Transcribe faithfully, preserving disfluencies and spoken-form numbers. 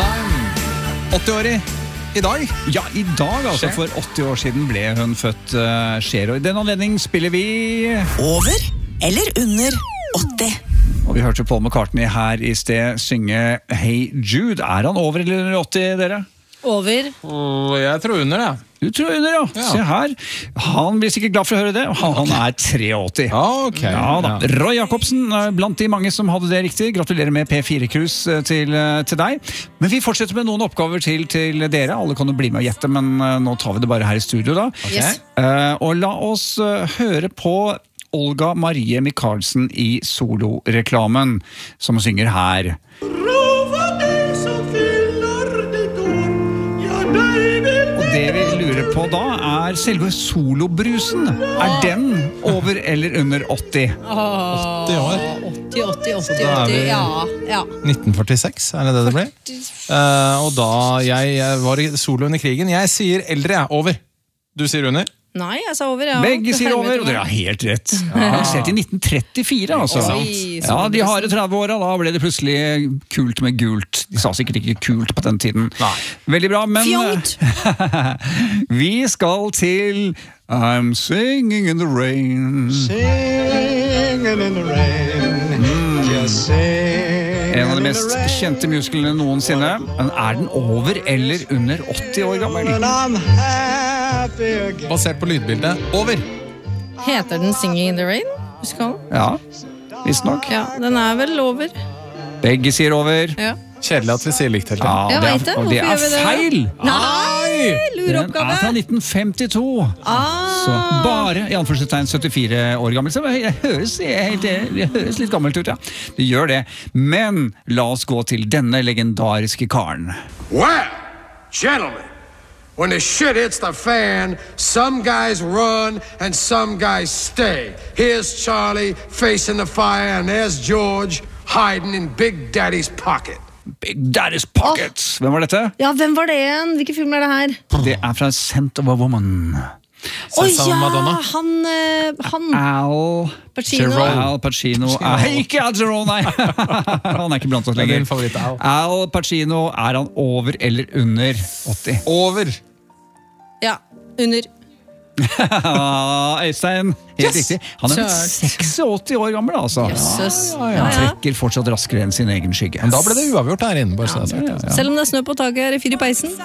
Jøssang. åtti-årig i dag. Ja, i dag altså. Skjer. For åtti år siden ble hun født uh, Cher. Og i den anledning spiller vi... Over eller under åtti. Og vi hørte Paul McCartney her i sted synge Hey Jude. Er han over eller under åtti, dere? Over. Og jeg tror under det. Du tror under, ja. Ja. Se her. Han blir sikkert glad for å høre det. Han, han er treogåtti. Ok. Ja, da. Roy Jacobsen, blant de mange som hadde det riktig. Gratulerer med P fire-cruise til, til deg. Men vi fortsetter med noen oppgaver til, til dere. Alle kan jo bli med å gjette, men nå tar vi det bare her i studio da. Yes. Uh, og la oss uh, høre på Olga Marie Michaelsen i soloreklamen, som synger her. Det vi lurer på da er selve solobrusen. Er den over eller under åtti? åtti år. åtti, åtti, åtti, da er åtti, vi- ja, ja. nitten førtiseks, er det det det blir? Eh, og da jeg, jeg var i solo under krigen. Jeg sier eldre, jeg. Over. Du sier under? Nei, jeg sa over, ja. Begge sier over, Helvete, og dere har helt rett. Lansert i nitten trettifire, altså. Oi, Ja, de harde tretti-åra, da ble det plutselig kult med gult. De sa sikkert ikke kult på den tiden. Nei. Veldig bra, men Fjongt. vi skal til I'm singing in the rain. Singing in the rain, just sing. En av de mest kjente musklene noensinne. Men er den over eller under åtti år gammel? And I'm happy again. Basert på lydbildet. Over. Heter den Singing in the Rain? Musikalen? Ja, visst nok. Ja, den er vel over. Begge sier over. Ja. Kjedelig at vi sier likt hele tiden. Ja, Jeg det vet det. er, og det Hvorfor er gjør vi det? feil! Nei, Den er fra lureoppgave. nitten femtito. Ah. Så bare i anførselstegn syttifire år gammel. Så det høres, helt, det høres litt gammelt ut, ja. Det gjør det. Men la oss gå til denne legendariske karen. Well, gentlemen, when the shit hits the fan, some guys run and some guys stay. Here's Charlie facing the fire, and there's George hiding in Big Daddy's pocket. Big Daddy's Pocket. Hvem var dette? Ja, hvem var det igjen? Hvilken film er det her? Det er fra Scent of a Woman. Å Sett sammen ja, Madonna. han, eh, han Al Pacino. Jerome. Al Pacino er ikke Al Jerome, nei! Han er ikke blant oss Det er lenger. din favoritt, Al. Al Pacino, er han over eller under åtti? Over. Ja, under. Øystein, helt riktig. Han er Kjørt. seksogåtti år gammel, altså. Jøsses. Ja, Ja, Han ja. trekker fortsatt raskere enn sin egen skygge. Men da ble det uavgjort her inne. Bare så det er sagt. Ja, ja. Selv om det er snø på taket her i Fyr i peisen.